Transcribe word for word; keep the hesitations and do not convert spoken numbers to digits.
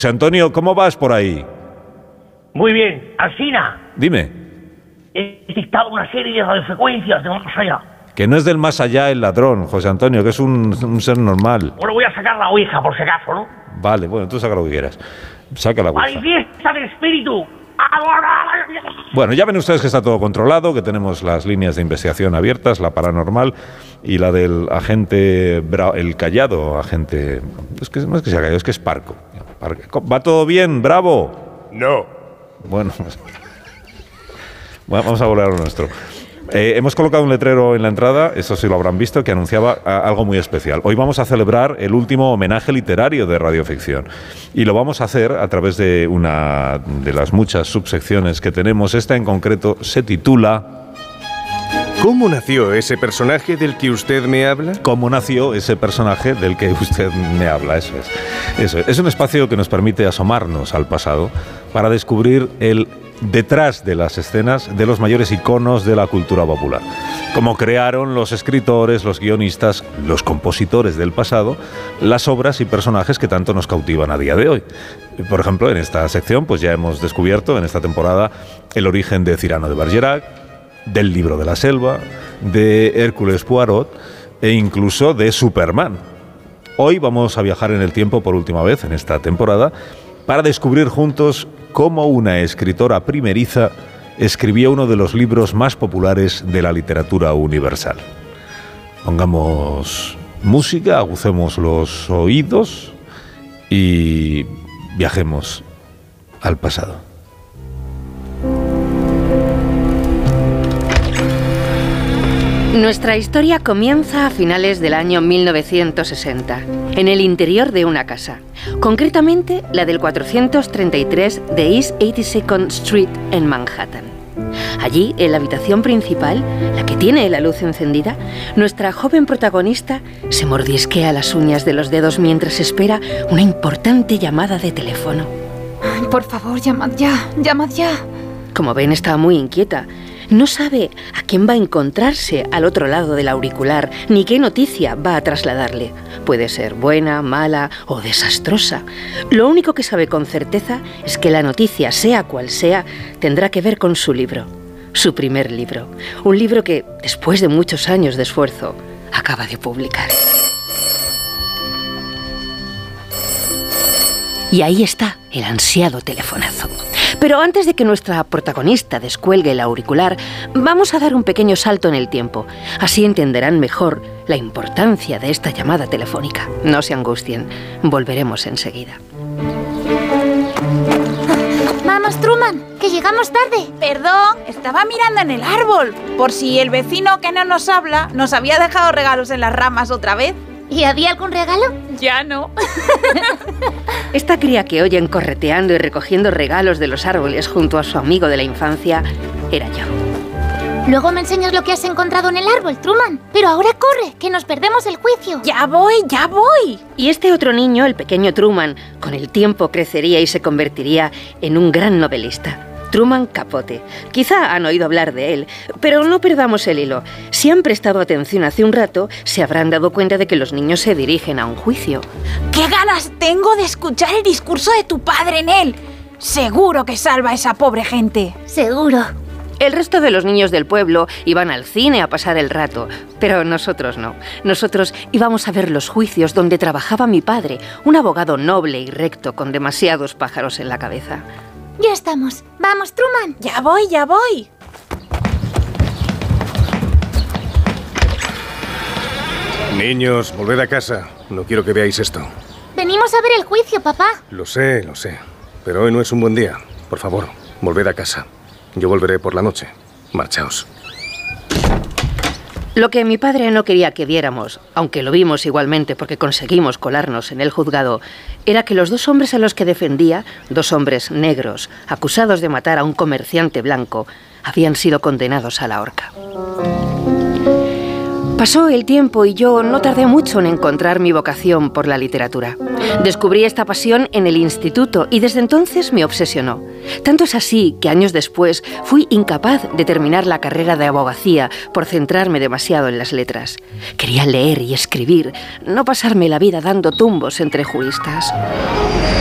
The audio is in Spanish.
Antonio, ¿cómo vas por ahí? Muy bien. Alsina, Dime. he dictado una serie de radiofrecuencias de más allá. Que no es del más allá el ladrón, José Antonio, que es un, un ser normal. Bueno, voy a sacar la ouija, por si acaso, ¿no? Vale, bueno, tú saca lo que quieras. Saca la ouija. ¡Manifiesta del espíritu! Bueno, ya ven ustedes que está todo controlado, que tenemos las líneas de investigación abiertas, la paranormal y la del agente, Bra- el callado agente... Es que no es que sea callado, es que es parco. ¿Va todo bien, Bravo? No. Bueno, bueno, vamos a volver a lo nuestro. Eh, hemos colocado un letrero en la entrada, eso sí lo habrán visto, que anunciaba a, algo muy especial. Hoy vamos a celebrar el último homenaje literario de Radioficción y lo vamos a hacer a través de una de las muchas subsecciones que tenemos. Esta en concreto se titula... ¿Cómo nació ese personaje del que usted me habla? ¿Cómo nació ese personaje del que usted me habla? Eso es. Eso es. Es un espacio que nos permite asomarnos al pasado para descubrir el detrás de las escenas de los mayores iconos de la cultura popular. Cómo crearon los escritores, los guionistas, los compositores del pasado, las obras y personajes que tanto nos cautivan a día de hoy. Por ejemplo, en esta sección pues ya hemos descubierto en esta temporada el origen de Cyrano de Bergerac, del Libro de la Selva, de Hércules Poirot e incluso de Superman. Hoy vamos a viajar en el tiempo por última vez en esta temporada para descubrir juntos cómo una escritora primeriza escribió uno de los libros más populares de la literatura universal. Pongamos música, agucemos los oídos y viajemos al pasado. Nuestra historia comienza a finales del año mil novecientos sesenta, en el interior de una casa, concretamente la del cuatrocientos treinta y tres de East ochenta y segunda Street en Manhattan. Allí, en la habitación principal, la que tiene la luz encendida, nuestra joven protagonista se mordisquea las uñas de los dedos mientras espera una importante llamada de teléfono. Ay, por favor, llamad ya, llamad ya. Como ven, está muy inquieta. No sabe a quién va a encontrarse al otro lado del auricular, ni qué noticia va a trasladarle. Puede ser buena, mala o desastrosa. Lo único que sabe con certeza es que la noticia, sea cual sea, tendrá que ver con su libro. Su primer libro. Un libro que, después de muchos años de esfuerzo, acaba de publicar. Y ahí está el ansiado telefonazo. Pero antes de que nuestra protagonista descuelgue el auricular, vamos a dar un pequeño salto en el tiempo. Así entenderán mejor la importancia de esta llamada telefónica. No se angustien, volveremos enseguida. Vamos, Truman, que llegamos tarde. Perdón, estaba mirando en el árbol, por si el vecino que no nos habla nos había dejado regalos en las ramas otra vez. ¿Y había algún regalo? Ya no. Esta cría que oyen correteando y recogiendo regalos de los árboles junto a su amigo de la infancia era yo. Luego me enseñas lo que has encontrado en el árbol, Truman. Pero ahora corre, que nos perdemos el juicio. Ya voy, ya voy. Y este otro niño, el pequeño Truman, con el tiempo crecería y se convertiría en un gran novelista. Truman Capote. Quizá han oído hablar de él, pero no perdamos el hilo. Si han prestado atención hace un rato, se habrán dado cuenta de que los niños se dirigen a un juicio. ¡Qué ganas tengo de escuchar el discurso de tu padre en él! Seguro que salva a esa pobre gente. Seguro. El resto de los niños del pueblo iban al cine a pasar el rato, pero nosotros no. Nosotros íbamos a ver los juicios donde trabajaba mi padre, un abogado noble y recto con demasiados pájaros en la cabeza. Ya estamos. Vamos, Truman. Ya voy, ya voy. Niños, volved a casa. No quiero que veáis esto. Venimos a ver el juicio, papá. Lo sé, lo sé. Pero hoy no es un buen día. Por favor, volved a casa. Yo volveré por la noche. Marchaos. Lo que mi padre no quería que viéramos, aunque lo vimos igualmente porque conseguimos colarnos en el juzgado, era que los dos hombres a los que defendía, dos hombres negros, acusados de matar a un comerciante blanco, habían sido condenados a la horca. Pasó el tiempo y yo no tardé mucho en encontrar mi vocación por la literatura. Descubrí esta pasión en el instituto y desde entonces me obsesionó. Tanto es así que años después fui incapaz de terminar la carrera de abogacía por centrarme demasiado en las letras. Quería leer y escribir, no pasarme la vida dando tumbos entre juristas.